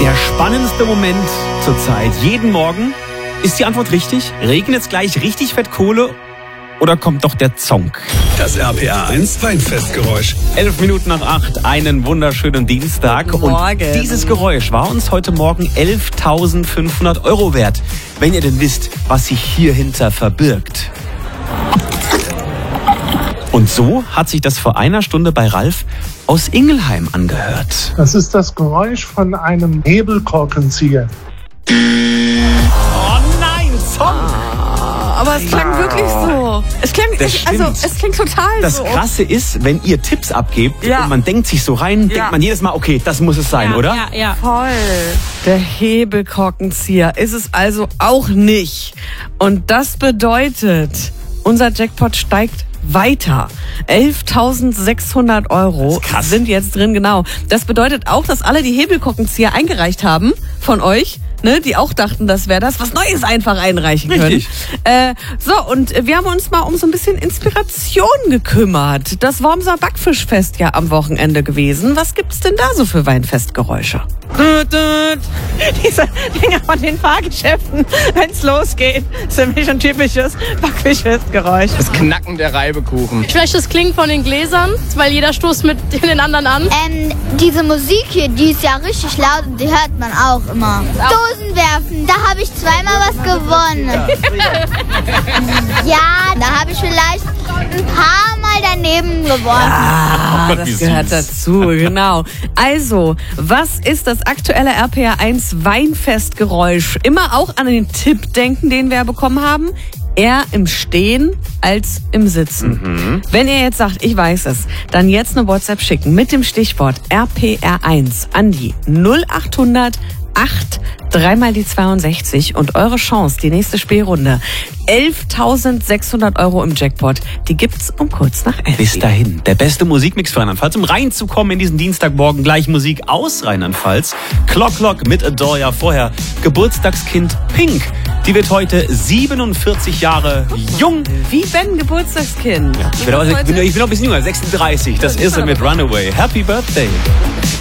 Der spannendste Moment zurzeit. Jeden Morgen. Ist die Antwort richtig? Regnet es gleich richtig fett Kohle? Oder kommt doch der Zonk? Das RPA 1 Weinfestgeräusch. 7:11, einen wunderschönen Dienstag. Guten Morgen. Und dieses Geräusch war uns heute Morgen 11.500 € wert. Wenn ihr denn wisst, was sich hierhinter verbirgt. Und so hat sich das vor einer Stunde bei Ralf aus Ingelheim angehört. Das ist das Geräusch von einem Hebelkorkenzieher. Oh nein, Zonk! Aber es klang wirklich so. Es klingt, es klingt total das so. Das Krasse ist, wenn ihr Tipps abgebt Ja. und man denkt sich so rein, denkt man jedes Mal, okay, das muss es sein, oder? Ja, voll. Der Hebelkorkenzieher ist es also auch nicht. Und das bedeutet, unser Jackpot steigt weiter. 11.600 € sind jetzt drin, genau. Das bedeutet auch, dass alle die Hebelkorkenzieher eingereicht haben von euch, ne, die auch dachten, das wäre das, was Neues einfach einreichen können. Richtig. Und wir haben uns mal um so ein bisschen Inspiration gekümmert. Das Wormser Backfischfest ja am Wochenende gewesen. Was gibt's denn da so für Weinfestgeräusche? Diese Dinger von den Fahrgeschäften, wenn's losgeht, ist für mich ein typisches Backfischfestgeräusch. Das Knacken der Reibekuchen. Vielleicht das Klingen von den Gläsern, weil jeder stoßt mit den anderen an. Diese Musik hier, die ist ja richtig laut und die hört man auch immer. Dosen werfen, da habe ich zweimal was gewonnen. Ja, da habe ich vielleicht ein paar Mal daneben gewonnen. Das gehört dazu, genau. Also, was ist das aktuelle RPA 1 Weinfestgeräusch? Immer auch an den Tipp denken, den wir bekommen haben. Eher im Stehen als im Sitzen. Wenn ihr jetzt sagt, ich weiß es, dann jetzt eine WhatsApp schicken mit dem Stichwort RPR1 an die 0800 8 3 mal die 62 und eure Chance, die nächste Spielrunde. 11.600 € im Jackpot. Die gibt's um kurz nach 11. Bis dahin, der beste Musikmix für Rheinland-Pfalz. Um reinzukommen in diesen Dienstagmorgen, gleich Musik aus Rheinland-Pfalz. Clock mit Adoria. Vorher Geburtstagskind Pink. Die wird heute 47 Jahre jung. Wie Ben, Geburtstagskind. Ich bin auch ein bisschen jünger, 36. Das ist sie mit Runaway. Happy Birthday.